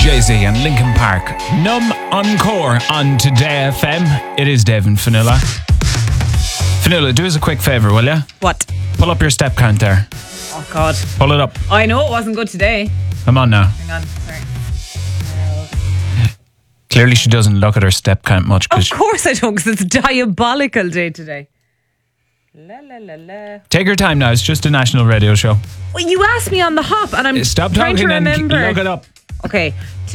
Jay-Z and Linkin Park. Numb Encore on Today FM. It is Dave and Fionnuala. Fionnuala, do us a quick favour, will you? What? Pull up your step count there. Oh, God. Pull it up. I know it wasn't good today. Come on now. Hang on, sorry. Clearly she doesn't look at her step count much. Of course I don't, because it's a diabolical day today. La, la, la, la. Take your time now. It's just a national radio show. Well, you asked me on the hop, and I'm Stop trying to talking remember. and look it up. Okay.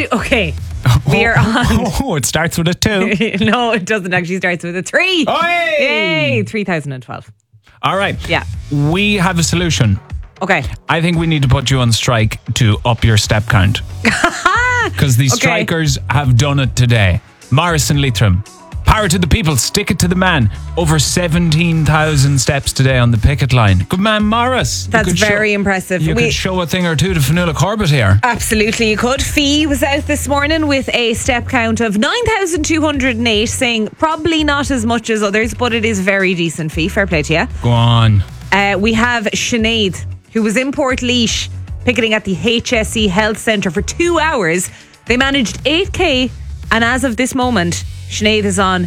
We are on. Oh, it starts with a 2. No, it doesn't actually. Starts with a 3. Oi! Yay! 3012. All right. Yeah. We have a solution. Okay. I think we need to put you on strike to up your step count. Because the strikers have done it today. Morris and Leitrim. Power to the people, stick it to the man. Over 17,000 steps today on the picket line. Good man, Morris. That's very impressive. You could show a thing or two to Fionnuala Corbett here. Absolutely, you could. Fee was out this morning with a step count of 9,208, saying probably not as much as others, but it is very decent. Fee, fair play to you. Go on. We have Sinead, who was in Portlaoise, picketing at the HSE Health Centre for 2 hours. They managed 8k, and as of this moment, Sinead is on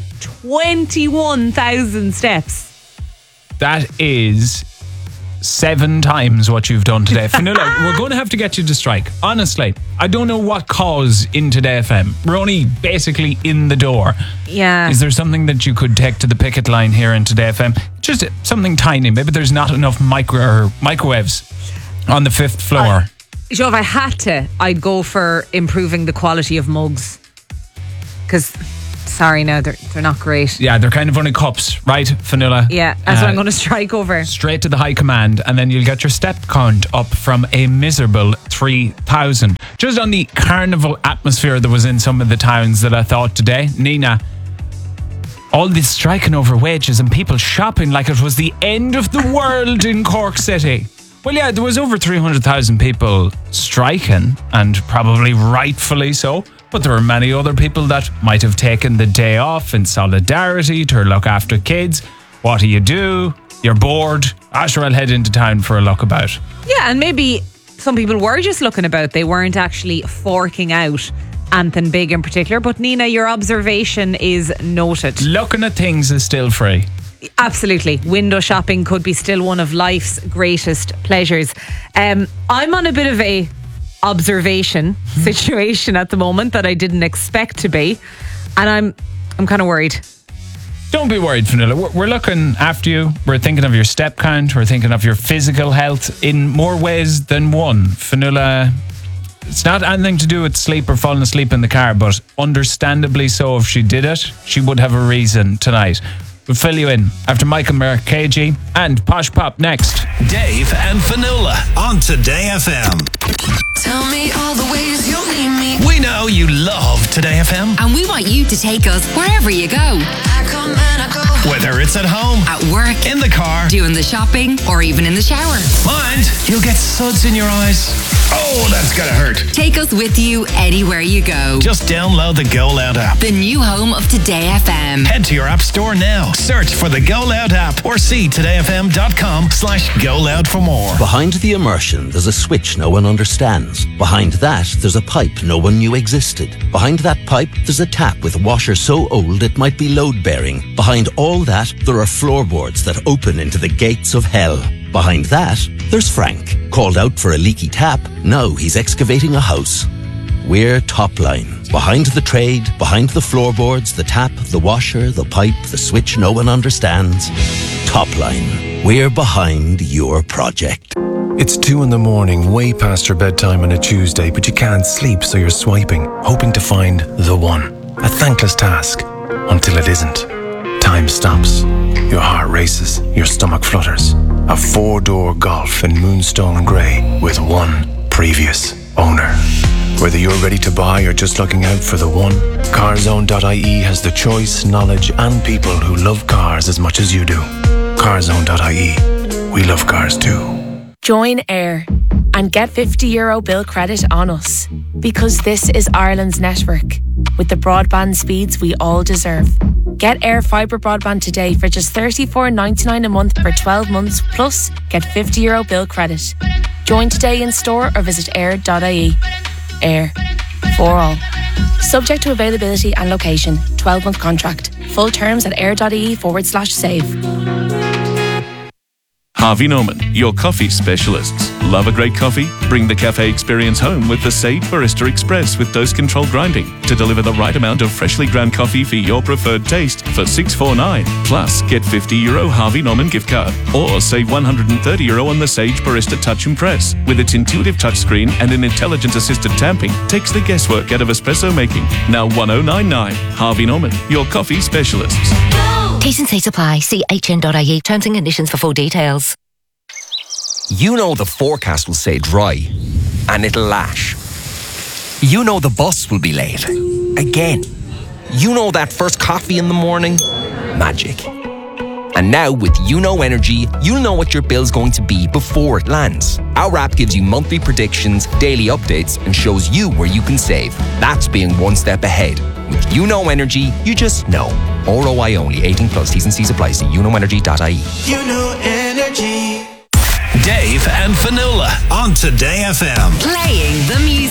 21,000 steps. That is 7 times what you've done today. Fionnuala, we're going to have to get you to strike. Honestly, I don't know what cause in Today FM. We're only basically in the door. Yeah. Is there something that you could take to the picket line here in Today FM? Just something tiny. Maybe there's not enough microwaves on the 5th floor. If I had to, I'd go for improving the quality of mugs. Because, sorry, no, they're not great. Yeah, they're kind of only cups, right, Fionnuala? Yeah, that's what I'm going to strike over. Straight to the high command, and then you'll get your step count up from a miserable 3,000. Just on the carnival atmosphere that was in some of the towns that I thought today, Nina, all this striking over wages and people shopping like it was the end of the world in Cork City. Well, yeah, there was over 300,000 people striking, and probably rightfully so. But there were many other people that might have taken the day off in solidarity to look after kids. What do? You're bored. Sure, I'll head into town for a look about. Yeah, and maybe some people were just looking about. They weren't actually forking out anything big in particular. But Nina, your observation is noted. Looking at things is still free. Absolutely. Window shopping could be still one of life's greatest pleasures. I'm on a bit of a observation situation at the moment that I didn't expect to be, and I'm kind of worried. Don't be worried, Fionnuala. We're looking after you. We're thinking of your step count. We're thinking of your physical health in more ways than one. Fionnuala, it's not anything to do with sleep or falling asleep in the car, but understandably so, if she did it, she would have a reason tonight. We'll fill you in after Michael KG and Posh Pop next. Dave and Fionnuala on Today FM. Tell me all the ways you'll need me. We know you love Today FM. And we want you to take us wherever you go. I come and I go. Whether it's at home, at work, in the car, doing the shopping, or even in the shower. Mind, you'll get suds in your eyes. Oh, that's gonna hurt. Take us with you anywhere you go. Just download the Go Loud app. The new home of Today FM. Head to your app store now. Search for the Go Loud app or see todayfm.com/Go Loud for more. Behind the immersion, there's a switch no one understands. Behind that, there's a pipe no one knew existed. Behind that pipe, there's a tap with a washer so old it might be load-bearing. Behind all that, there are floorboards that open into the gates of hell. Behind that, there's Frank. Called out for a leaky tap, now he's excavating a house. We're Topline. Behind the trade, behind the floorboards, the tap, the washer, the pipe, the switch no one understands. Topline. We're behind your project. It's 2 a.m, way past your bedtime on a Tuesday, but you can't sleep, so you're swiping, hoping to find the one. A thankless task, until it isn't. Time stops. Your heart races, your stomach flutters. A 4-door Golf in Moonstone Grey with one previous owner. Whether you're ready to buy or just looking out for the one, Carzone.ie has the choice, knowledge and people who love cars as much as you do. Carzone.ie. We love cars too. Join Air and get €50 bill credit on us, because this is Ireland's network with the broadband speeds we all deserve. Get Air Fibre broadband today for just $34.99 a month for 12 months, plus get €50 bill credit. Join today in store or visit air.ie. Air. for all. Subject to availability and location. 12-month contract. Full terms at air.ie/save. Harvey Norman, your coffee specialists. Love a great coffee? Bring the cafe experience home with the Sage Barista Express with dose-controlled grinding to deliver the right amount of freshly ground coffee for your preferred taste for €6.49. Plus, get €50 Harvey Norman gift card or save €130 on the Sage Barista Touch and Press. With its intuitive touchscreen and an intelligence-assisted tamping, takes the guesswork out of espresso making. Now $1,099. Harvey Norman, your coffee specialists. T's and C's apply. See hn.ie. Terms and conditions for full details. You know the forecast will say dry, and it'll lash. You know the bus will be late. Again. You know that first coffee in the morning? Magic. And now with YouKnow Energy, you'll know what your bill's going to be before it lands. Our app gives you monthly predictions, daily updates, and shows you where you can save. That's being one step ahead. With YouKnow Energy, you just know. ROI only. 18 plus. T's and C's apply. See YouKnowEnergy.ie. YouKnow Energy. Dave and Fionnuala on Today FM. Playing the music.